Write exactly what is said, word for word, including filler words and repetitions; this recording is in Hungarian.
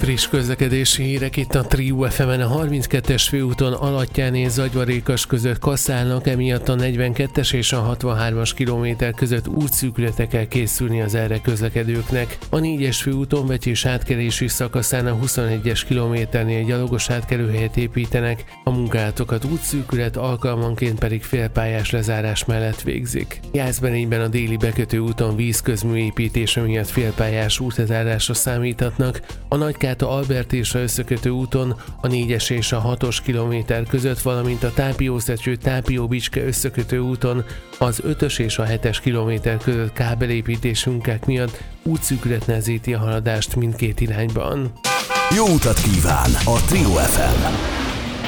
Friss közlekedési hírek itt a Trio ef emen. A harminckettes főúton Alattyán és Zagyvarékas között kasszálnak, emiatt a negyvenkettes és a hatvanhármas kilométer között útszűkületre kell készülni az erre közlekedőknek. A négyes főúton Vecsés átkelési szakaszán a huszonegyes kilométernél gyalogos átkelőhelyet építenek, a munkálatokat útszűkület, alkalmanként pedig félpályás lezárás mellett végzik. Jászberényben a déli bekötő úton vízközmű építése miatt félpályás útlezárásra számíthatnak, a Nagykáta-Albert és a összekötő úton a négyes és a hatos kilométer között, valamint a Tápiószecső-Tápió-Bicske összekötő úton az ötös és a hetes kilométer között kábelépítés munkák miatt útszűkület nehezíti a haladást mindkét irányban. Jó utat kíván a Trio ef em!